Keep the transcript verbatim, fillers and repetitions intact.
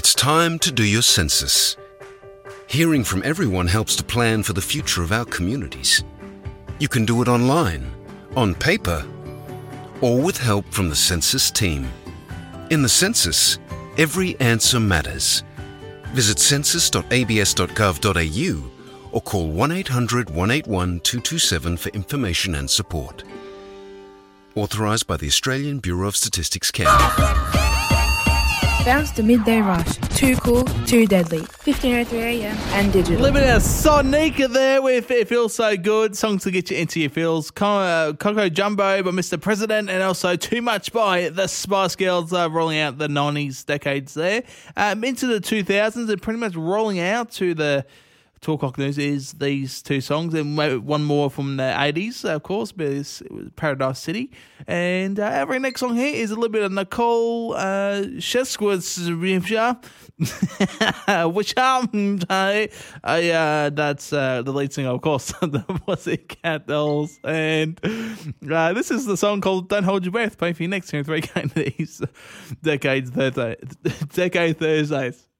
It's time to do your census. Hearing from everyone helps to plan for the future of our communities. You can do it online, on paper, or with help from the census team. In the census, every answer matters. Visit census dot a b s dot gov dot a u or call one eight hundred, one eight one, two two seven for information and support. Authorised by the Australian Bureau of Statistics Canada. Bounce to Midday Rush. Too cool, too deadly. fifteen oh three a m and digital. Living a Sonica there with It Feels So Good. Songs to get you into your feels. Co- uh, Coco Jumbo by Mister President, and also Too Much by the Spice Girls, uh, rolling out the nineties decades there. Um, into the two thousands and pretty much rolling out to the Talk News is these two songs, and one more from the eighties, of course, but it was Paradise City. And uh, our very next song here is a little bit of Nicole uh, Sheskowitz, which um, I, I, uh, that's uh, the lead singer, of course, the Pussycat Dolls. And uh, this is the song called Don't Hold Your Breath. Play for you next time, three games these decades Thursday, decade Thursdays.